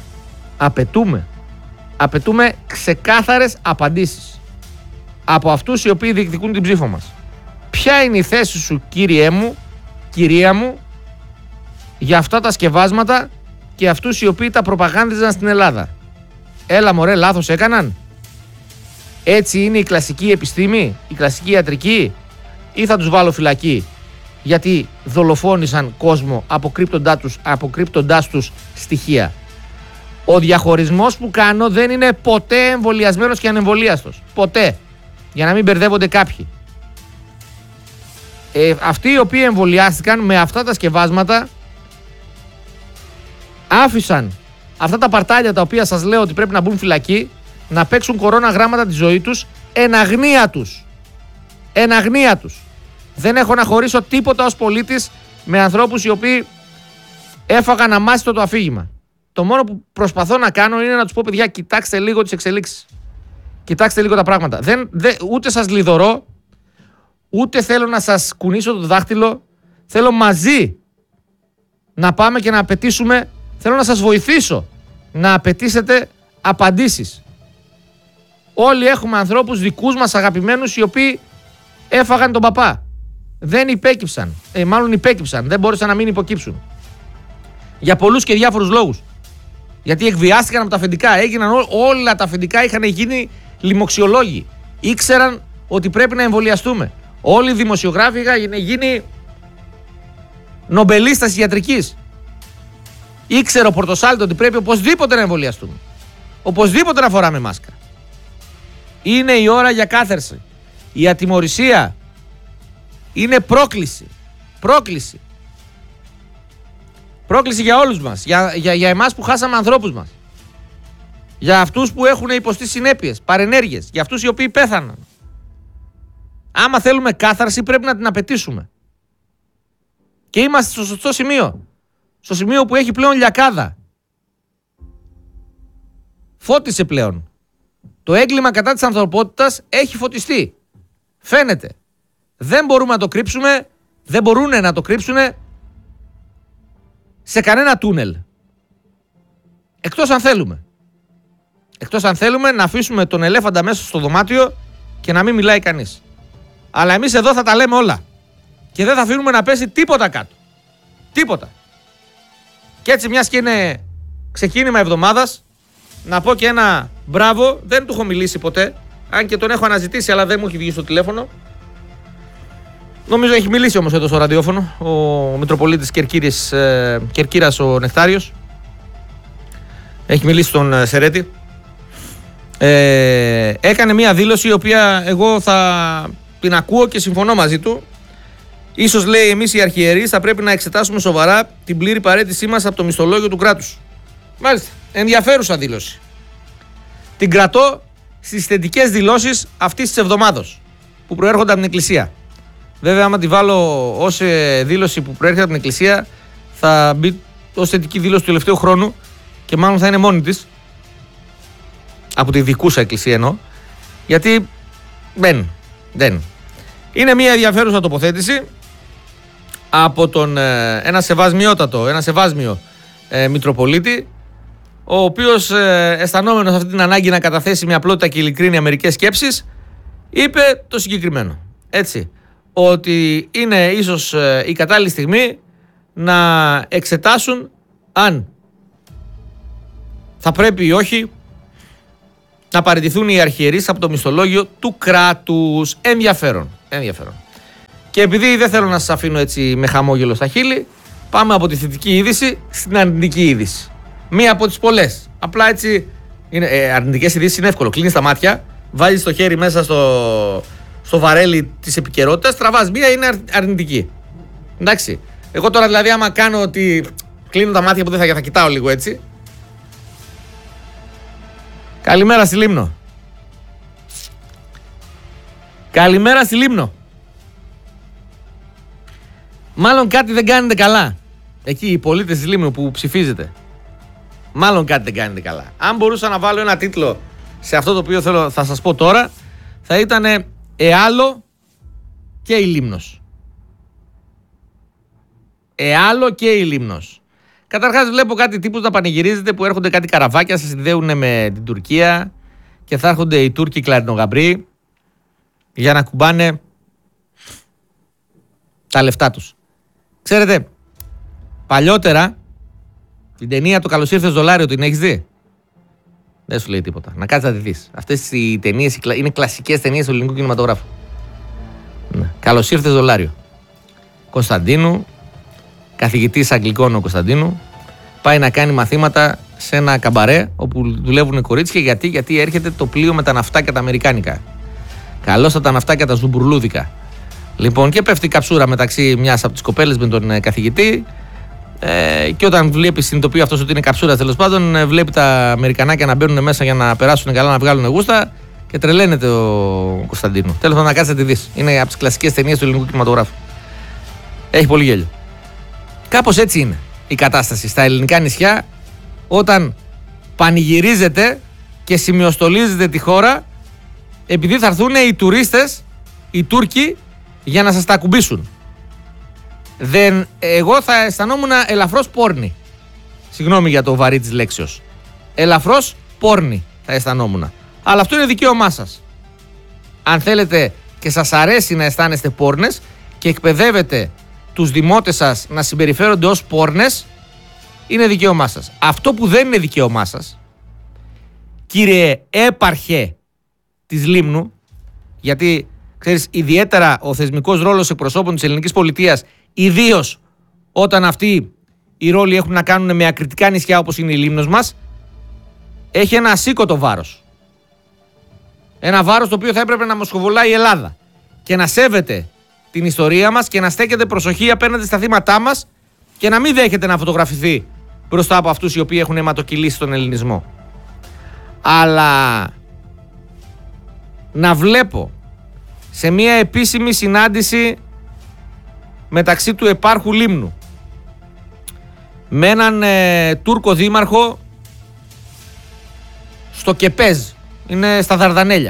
Απαιτούμε ξεκάθαρες απαντήσεις από αυτούς οι οποίοι διεκδικούν την ψήφο μας. Ποια είναι η θέση σου, κύριέ μου, κυρία μου, για αυτά τα σκευάσματα και αυτούς οι οποίοι τα προπαγάνδιζαν στην Ελλάδα? Έλα μωρέ, λάθος έκαναν? Έτσι είναι η κλασική επιστήμη, η κλασική ιατρική, ή θα τους βάλω φυλακή γιατί δολοφόνησαν κόσμο αποκρύπτοντάς τους στοιχεία? Ο διαχωρισμός που κάνω δεν είναι ποτέ εμβολιασμένος και ανεμβολίαστος. Ποτέ. Για να μην μπερδεύονται κάποιοι. Αυτοί οι οποίοι εμβολιάστηκαν με αυτά τα σκευάσματα άφησαν αυτά τα παρτάλια τα οποία σας λέω ότι πρέπει να μπουν φυλακή να παίξουν κορώνα γράμματα τη ζωή τους εν αγνία τους. Εν αγνία τους. Δεν έχω να χωρίσω τίποτα ως πολίτης με ανθρώπους οι οποίοι έφαγαν αμάστητο το αφήγημα. Το μόνο που προσπαθώ να κάνω είναι να τους πω, παιδιά, κοιτάξτε λίγο τις εξελίξεις. Κοιτάξτε λίγο τα πράγματα. Ούτε σας λιδωρώ, ούτε θέλω να σας κουνήσω το δάχτυλο. Θέλω μαζί να πάμε και να απαιτήσουμε. Θέλω να σας βοηθήσω να απαιτήσετε απαντήσεις. Όλοι έχουμε ανθρώπους δικούς μας αγαπημένους οι οποίοι έφαγαν τον παπά. Δεν υπέκυψαν. Μάλλον υπέκυψαν. Δεν μπόρεσαν να μην υποκύψουν. Για πολλούς και διάφορους λόγους. Γιατί εκβιάστηκαν από τα αφεντικά. Όλα τα αφεντικά είχαν γίνει λοιμοξιολόγοι. Ήξεραν ότι πρέπει να εμβολιαστούμε. Όλοι οι δημοσιογράφοι είχαν γίνει νομπελίστας ιατρικής. Ήξερε ο Πορτοσάλτο ότι πρέπει οπωσδήποτε να εμβολιαστούμε. Οπωσδήποτε να φοράμε μάσκα. Είναι η ώρα για κάθερση. Η ατιμωρησία είναι πρόκληση. Πρόκληση. Πρόκληση για όλους μας. Για εμάς που χάσαμε ανθρώπους μας. Για αυτούς που έχουν υποστεί συνέπειες, παρενέργειες. Για αυτούς οι οποίοι πέθαναν. Άμα θέλουμε κάθαρση πρέπει να την απαιτήσουμε. Και είμαστε στο σωστό σημείο. Στο σημείο που έχει πλέον λιακάδα. Φώτισε πλέον. Το έγκλημα κατά της ανθρωπότητας έχει φωτιστεί. Φαίνεται. Δεν μπορούμε να το κρύψουμε. Δεν μπορούν να το κρύψουν σε κανένα τούνελ. Εκτός αν θέλουμε. Εκτός αν θέλουμε να αφήσουμε τον ελέφαντα μέσα στο δωμάτιο και να μην μιλάει κανείς. Αλλά εμείς εδώ θα τα λέμε όλα. Και δεν θα αφήνουμε να πέσει τίποτα κάτω. Τίποτα. Και έτσι, μιας και είναι ξεκίνημα εβδομάδας, να πω και ένα μπράβο. Δεν του έχω μιλήσει ποτέ. Αν και τον έχω αναζητήσει, αλλά δεν μου έχει βγει στο τηλέφωνο. Νομίζω έχει μιλήσει όμως εδώ στο ραδιόφωνο ο Μητροπολίτης Κερκύρας ο Νεκτάριος. Έχει μιλήσει στον Σερέτη. Έκανε μια δήλωση η οποία εγώ θα την ακούω και συμφωνώ μαζί του. Ίσως, λέει, εμείς οι αρχιερείς θα πρέπει να εξετάσουμε σοβαρά την πλήρη παραίτησή μας από το μισθολόγιο του κράτους. Μάλιστα, ενδιαφέρουσα δήλωση. Την κρατώ στις θετικές δηλώσεις αυτής της εβδομάδος που προέρχονται από την Εκκλησία. Βέβαια, άμα τη βάλω ως δήλωση που προέρχεται από την Εκκλησία, θα μπει ως θετική δήλωση του τελευταίου χρόνου και μάλλον θα είναι μόνη της. Από τη δικούσα Εκκλησία εννοώ. Γιατί δεν. Είναι μια ενδιαφέρουσα τοποθέτηση, από ένα σεβάσμιο Μητροπολίτη, ο οποίος αισθανόμενος αυτή την ανάγκη να καταθέσει με απλότητα και ειλικρίνεια μερικές σκέψεις, είπε το συγκεκριμένο. Έτσι, ότι είναι ίσως η κατάλληλη στιγμή να εξετάσουν αν θα πρέπει ή όχι να παραιτηθούν οι αρχιερείς από το μισθολόγιο του κράτους. Ενδιαφέρον. Και επειδή δεν θέλω να σας αφήνω έτσι με χαμόγελο στα χείλη, πάμε από τη θετική είδηση στην αρνητική είδηση. Μία από τις πολλές. Απλά έτσι, αρνητικές ειδήσεις είναι εύκολο. Κλείνεις τα μάτια, βάζεις το χέρι μέσα στο βαρέλι της επικαιρότητας, τραβάς μία, είναι αρνητική. Εντάξει. Εγώ τώρα δηλαδή άμα κάνω ότι κλείνω τα μάτια που δεν θα κοιτάω λίγο έτσι. Καλημέρα στη Λίμνο. Καλημέρα στη Λίμνο. Μάλλον κάτι δεν κάνετε καλά. Εκεί οι πολίτες της Λίμνου που ψηφίζετε. Μάλλον κάτι δεν κάνετε καλά. Αν μπορούσα να βάλω ένα τίτλο σε αυτό το οποίο θα σας πω τώρα, θα ήταν «Εάλλο και η Λίμνος». Εάλλο και η Λίμνος. Καταρχάς βλέπω κάτι τύπους να πανηγυρίζετε που έρχονται κάτι καραβάκια, σας συνδέουν με την Τουρκία και θα έρχονται οι Τούρκοι κλαρινογαμπροί για να κουμπάνε τα λεφτά τους. Ξέρετε, παλιότερα την ταινία «Το καλώς ήρθες δολάριο» την έχεις δει? Δεν σου λέει τίποτα. Να κάτσεις να τη δεις. Αυτές οι ταινίες είναι κλασικές ταινίες του ελληνικού κινηματογράφου. Ναι. «Καλώς ήρθες δολάριο». Κωνσταντίνου, καθηγητής Αγγλικών ο Κωνσταντίνου, πάει να κάνει μαθήματα σε ένα καμπαρέ όπου δουλεύουν κορίτσια. Γιατί έρχεται το πλοίο με τα ναυτάκια τα αμερικάνικα. Καλώς τα ναυτάκια τα ζουμπουρλούδικα. Λοιπόν, και πέφτει η καψούρα μεταξύ μιας από τις κοπέλες με τον καθηγητή. Και όταν συνειδητοποιεί αυτός ότι είναι καψούρα, τέλος πάντων, βλέπει τα Αμερικανάκια να μπαίνουν μέσα για να περάσουν καλά, να βγάλουν γούστα και τρελαίνεται ο Κωνσταντίνου. Τέλος πάντων, να κάτσεις να τη δεις. Είναι από τις κλασικές ταινίες του ελληνικού κινηματογράφου. Έχει πολύ γέλιο. Κάπως έτσι είναι η κατάσταση στα ελληνικά νησιά όταν πανηγυρίζετε και σημειοστολίζετε τη χώρα επειδή θα έρθουν οι τουρίστες, οι Τούρκοι, για να σας τα ακουμπήσουν. Εγώ θα αισθανόμουν ελαφρώς πόρνη. Συγγνώμη για το βαρύ της λέξεως. Ελαφρώς πόρνη θα αισθανόμουν. Αλλά αυτό είναι δικαίωμά σας. Αν θέλετε και σας αρέσει να αισθάνεστε πόρνες και εκπαιδεύετε τους δημότες σας να συμπεριφέρονται ως πόρνες, είναι δικαίωμά σας. Αυτό που δεν είναι δικαίωμά σας, κύριε έπαρχε της Λίμνου, γιατί ξέρεις, ιδιαίτερα ο θεσμικός ρόλος εκπροσώπων της ελληνικής πολιτείας, ιδίως όταν αυτοί οι ρόλοι έχουν να κάνουν με ακριτικά νησιά όπως είναι η Λίμνος μας, έχει ένα ασήκωτο βάρος. Ένα βάρος το οποίο θα έπρεπε να μοσχοβολάει η Ελλάδα και να σέβεται την ιστορία μας και να στέκεται προσοχή απέναντι στα θύματά μας και να μην δέχεται να φωτογραφηθεί μπροστά από αυτούς οι οποίοι έχουν αιματοκυλήσει τον ελληνισμό. Αλλά να βλέπω σε μια επίσημη συνάντηση μεταξύ του επάρχου Λίμνου με έναν Τούρκο δήμαρχο στο Κεπέζ, είναι στα Δαρδανέλια,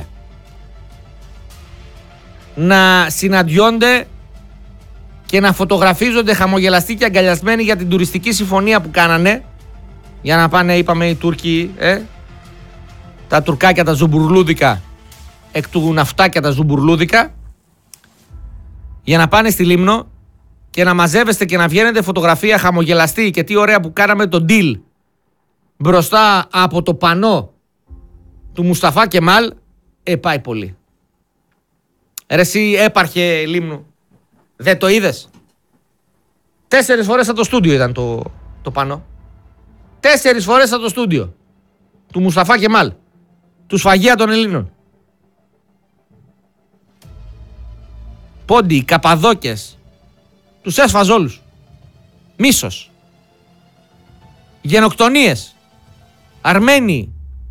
να συναντιόνται και να φωτογραφίζονται χαμογελαστοί και αγκαλιασμένοι για την τουριστική συμφωνία που κάνανε για να πάνε, είπαμε, οι Τούρκοι, τα τουρκάκια τα ζουμπουρλούδικα εκ του ναυτάκια τα ζουμπουρλούδικα, για να πάνε στη Λίμνο και να μαζεύεστε και να βγαίνετε φωτογραφία χαμογελαστή και τι ωραία που κάναμε το deal μπροστά από το πανό του Μουσταφά Κεμάλ. Πάει πολύ. Ρε εσύ έπαρχε Λίμνου, δεν το είδες? 4 φορές από το στούντιο ήταν το πανό. 4 φορές από το στούντιο του Μουσταφά Κεμάλ, του σφαγεία των Ελλήνων. Πόντι, Καπαδόκες, τους έσφαζε όλους. Μίσος, γενοκτονίες, Αρμένοι.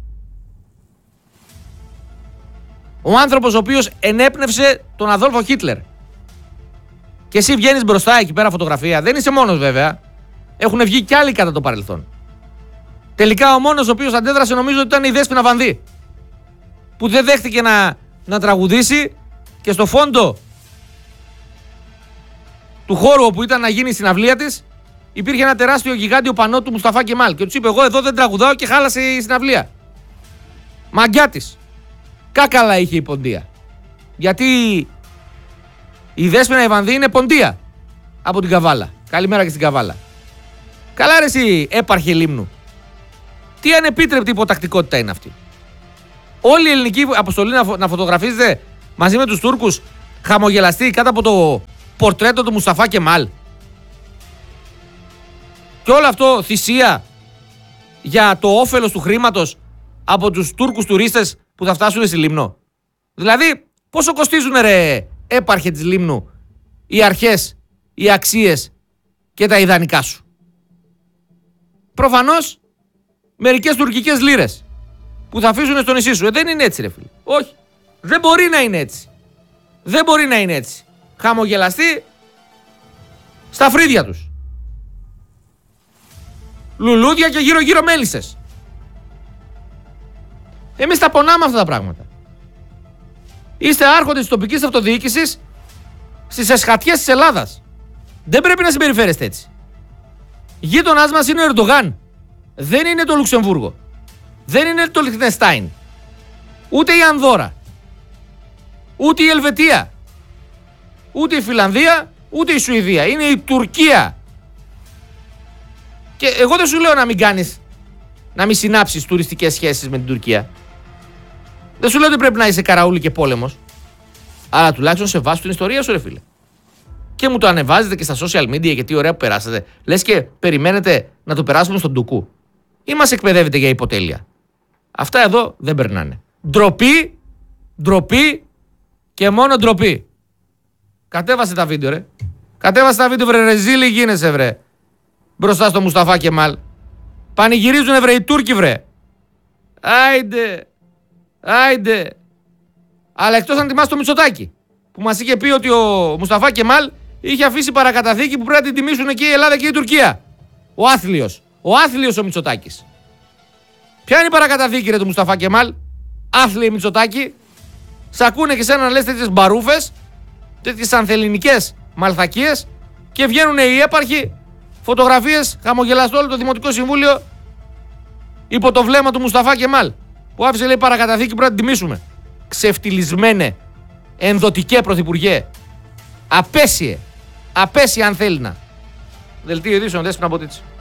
Ο άνθρωπος ο οποίος ενέπνευσε τον Αδόλφο Χίτλερ. Και εσύ βγαίνεις μπροστά εκεί πέρα φωτογραφία. Δεν είσαι μόνος βέβαια. Έχουν βγει κι άλλοι κατά το παρελθόν. Τελικά ο μόνος ο οποίος αντέδρασε νομίζω ότι ήταν η Δέσποινα Βανδύ, που δεν δέχτηκε να τραγουδήσει και στο φόντο του χώρου όπου ήταν να γίνει η συναυλία της, υπήρχε ένα τεράστιο γιγάντιο πανό του Μουσταφά Κεμάλ. Και τους είπε: εγώ εδώ δεν τραγουδάω, και χάλασε η συναυλία. Μαγκιά της. Κάκαλα είχε η ποντία. Γιατί η Δέσποινα Ιβανδύ είναι ποντία από την Καβάλα. Καλημέρα και στην Καβάλα. Καλά ρε εσύ, έπαρχε Λίμνου. Τι ανεπίτρεπτη υποτακτικότητα είναι αυτή. Όλη η ελληνική αποστολή να φωτογραφίζεται μαζί με τους Τούρκους χαμογελαστή κάτω από το πορτρέτο του Μουσταφά Κεμάλ. Και όλο αυτό θυσία για το όφελος του χρήματος από τους Τούρκους τουρίστες που θα φτάσουν στη Λίμνο. Δηλαδή, πόσο κοστίζουν ρε έπαρχε της Λίμνου οι αρχές, οι αξίες και τα ιδανικά σου? Προφανώς μερικές τουρκικές λίρες που θα αφήσουν στο νησί σου. Δεν είναι έτσι ρε φίλε. Όχι. Δεν μπορεί να είναι έτσι. Δεν μπορεί να είναι έτσι. Χαμογελαστεί στα φρύδια τους. Λουλούδια και γύρω γύρω μέλισσες. Εμείς τα πονάμε αυτά τα πράγματα. Είστε άρχοντες της τοπικής αυτοδιοίκησης στις εσχατιές της Ελλάδας. Δεν πρέπει να συμπεριφέρεστε έτσι. Γείτονάς μας είναι ο Ερντογάν. Δεν είναι το Λουξεμβούργο. Δεν είναι το Λιχτενστάιν. Ούτε η Ανδόρα. Ούτε η Ελβετία. Ούτε η Φιλανδία. Ούτε η Σουηδία. Είναι η Τουρκία. Και εγώ δεν σου λέω να μην κάνεις, να μην συνάψεις τουριστικές σχέσεις με την Τουρκία. Δεν σου λέω ότι πρέπει να είσαι καραούλη και πόλεμος. Αλλά τουλάχιστον σεβάσου την ιστορία σου ρε φίλε. Και μου το ανεβάζετε και στα social media και τι ωραία που περάσατε. Λες και περιμένετε να το περάσουμε στον ντουκού. Ή μας εκπαιδεύετε για υποτέλεια. Αυτά εδώ δεν περνάνε. Ντροπή, ντροπή και μόνο ντροπή. Κατέβασε τα βίντεο ρε. Κατέβασε τα βίντεο βρε ρεζίλη γίνεσαι βρε. Μπροστά στο Μουσταφά Κεμάλ. Πανηγυρίζουνε βρε οι Τούρκοι βρε. Άιντε. Άιντε. Αλλά εκτός αν τιμάς το Μητσοτάκη, που μας είχε πει ότι ο Μουσταφά Κεμάλ είχε αφήσει παρακαταθήκη που πρέπει να την τιμήσουν και η Ελλάδα και η Τουρκία. Ο άθλιος. Ο άθλιος ο Μητσοτάκης. Ποια είναι η παρακαταθήκη ρε του Μουσταφά Κεμάλ? Άθλιοι Μητσοτάκη. Σ' ακούνε και σένα να λες τέτοιες μπαρούφες, τέτοιες ανθελληνικές μαλθακίες και βγαίνουν οι έπαρχοι, φωτογραφίες, χαμογελαστό όλο το Δημοτικό Συμβούλιο υπό το βλέμμα του Μουσταφά Κεμάλ που άφησε λέει παρακαταθήκη που πρέπει να την τιμήσουμε. Ξεφτυλισμένε, ενδοτικέ πρωθυπουργέ. Απέσιε αν θέλει να. Δελτίο ειδήσεων, Δέσποινα Μποτίτση.